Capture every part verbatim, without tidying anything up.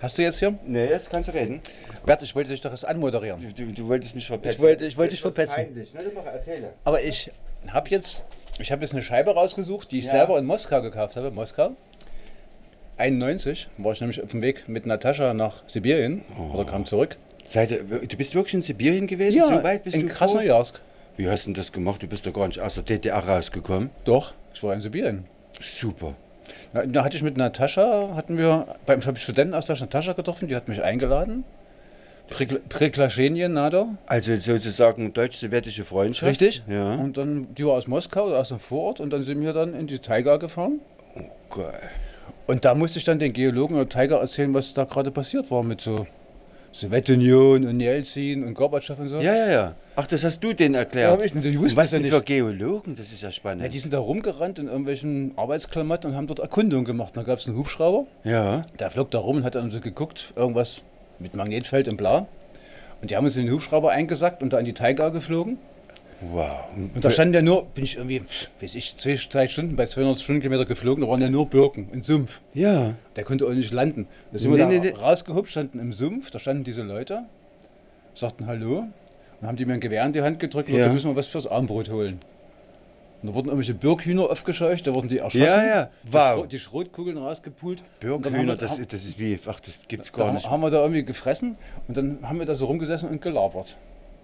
Hast du jetzt hier? Nee, jetzt kannst du reden. Bert, ich wollte dich doch erst anmoderieren. Du, du, du wolltest mich verpetzen. Ich wollte, ich wollte dich Das ist verpetzen. peinlich. Na, du mach, erzähle. Aber ich habe jetzt, ich habe jetzt eine Scheibe rausgesucht, die ich Ja. selber in Moskau gekauft habe. Moskau. einundneunzig war ich nämlich auf dem Weg mit Natascha nach Sibirien oder kam zurück. Seid ihr, du bist wirklich in Sibirien gewesen? Ja, so weit bist in du Krasnojarsk. vor? Wie hast du denn das gemacht? Du bist doch gar nicht aus der D D R rausgekommen. Doch, ich war in Sibirien. Super. Na, da hatte ich mit Natascha, hatten wir beim Studentenaustausch Natascha getroffen, die hat mich eingeladen. Preklashenien, Nado. Also sozusagen deutsch-sowjetische Freundschaft. Richtig. Ja. Und dann, die war aus Moskau, aus dem Vorort, und dann sind wir dann in die Taiga gefahren. Oh, geil. Und da musste ich dann den Geologen der Taiga erzählen, was da gerade passiert war mit so Sowjetunion und Jelzin und Gorbatschow und so. Ja, ja, ja. Ach, das hast du denen Ja, erklärt. hab ich, die Und wussten was das ja denn nicht. für Geologen? Das ist ja spannend. Ja, die sind da rumgerannt in irgendwelchen Arbeitsklamotten und haben dort Erkundungen gemacht. Da gab es einen Hubschrauber, Ja. der flog da rum und hat dann so geguckt, irgendwas mit Magnetfeld und bla. Und die haben uns in den Hubschrauber eingesackt und da in die Taiga geflogen. Wow. Und da standen ja nur, bin ich irgendwie, pf, weiß ich, zwei, drei Stunden bei zweihundert Stundenkilometer geflogen, da waren ja nur Birken, ein Sumpf. Ja. Der konnte auch nicht landen. Da sind Nee, wir da nee, nee. rausgehupft, standen im Sumpf, da standen diese Leute, sagten Hallo und haben die mir ein Gewehr in die Hand gedrückt und Ja. da müssen wir was fürs Armbrot holen. Und da wurden irgendwelche Birkhühner aufgescheucht, da wurden die erschossen, Ja, ja. die, Wow. Schrot, die Schrotkugeln rausgepult. Und dann haben Birkhühner, wir- das, haben- das ist wie, ach, das gibt's da gar haben- nicht. haben wir da irgendwie gefressen und dann haben wir da so rumgesessen und gelabert.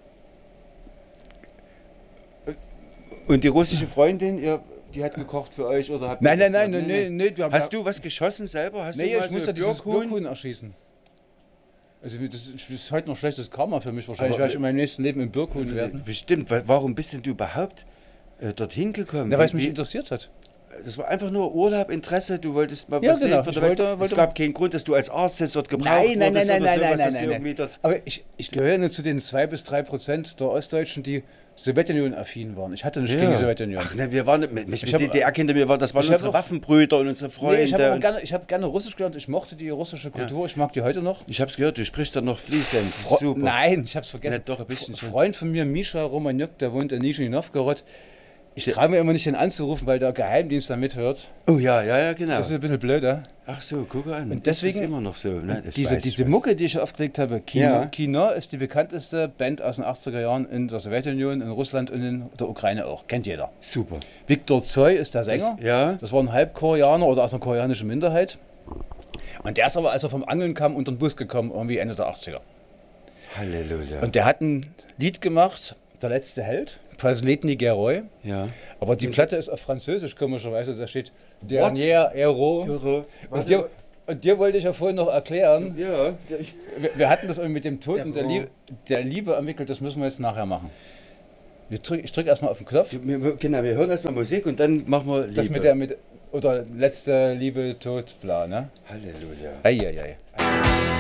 Und die russische Freundin, ihr, die hat gekocht für euch oder habt ihr Nein, das nein, nein, gemacht? nein, nein, wir haben- Hast du was geschossen selber? Hast Nee, du mal ich so musste dieses Birkhuhn? Birkhuhn erschießen. Also das ist, das ist heute noch schlechtes Karma für mich. Wahrscheinlich Aber- werde ich in meinem nächsten Leben ein Birkhuhn werden. Bestimmt. Wa- Warum bist denn du überhaupt äh, dorthin gekommen? Ja, weil es mich Wie- interessiert hat. Das war einfach nur Urlaub, Interesse, du wolltest mal Ja, was genau. sehen von Ich der Welt. wollte- Es wollte- gab keinen Grund, dass du als Arzt jetzt dort gebraucht Nein, nein, nein, wurdest nein, oder nein, sowas, nein, dass nein, du nein. irgendwie dort- Aber ich, ich gehöre nur zu den zwei bis drei Prozent der Ostdeutschen, die Sowjetunion-affin waren. Ich hatte nichts gegen die Sowjetunion. Ach ne, wir waren mit, mit Ich hab- D D R-Kinder, wir waren, das waren ich hab unsere auch- Waffenbrüder und unsere Freunde. Nee, ich habe und- gerne, ich hab gerne Russisch gelernt. Ich mochte die russische Kultur. Ich mag die heute noch. ich hab's gehört, du sprichst dann noch fließend. Das ist Fro- super. Nein, ich habe es vergessen. Na, doch, ein bisschen Fre- schon. Freund von mir, Mischa Romaniuk, der wohnt in Nischni Novgorod. Ich traue mir immer nicht, den anzurufen, weil der Geheimdienst da mithört. Oh ja, ja, ja, genau. Das ist ein bisschen blöd, ja? Ach so, guck an. Und Das deswegen- ist immer noch so. Ne? Das Diese, weiß ich diese was. Mucke, die ich aufgelegt habe, Kino, Ja. Kino ist die bekannteste Band aus den achtziger Jahren in der Sowjetunion, in Russland und in der Ukraine auch. Kennt jeder. Super. Viktor Tsoi ist der Sänger. Das, ja. Das war ein Halbkoreaner oder aus einer koreanischen Minderheit. Und der ist aber, als er vom Angeln kam, unter den Bus gekommen, irgendwie Ende der achtziger. Halleluja. Und der hat ein Lied gemacht, Der letzte Held, Последний Герой. ja. Aber die Platte ist auf Französisch, komischerweise. Da steht What? Dernier Héros. Türe. Und dir, und dir wollte ich ja vorhin noch erklären, Ja. wir, wir hatten das irgendwie mit dem Toten der, Der Liebe, der Liebe entwickelt, das müssen wir jetzt nachher machen. Wir drück, ich drücke erstmal auf den Knopf. Wir, genau, wir hören erstmal Musik und dann machen wir Liebe. Das mit der, mit, oder letzte Liebe, Tod, bla, ne? Halleluja. Eieiei.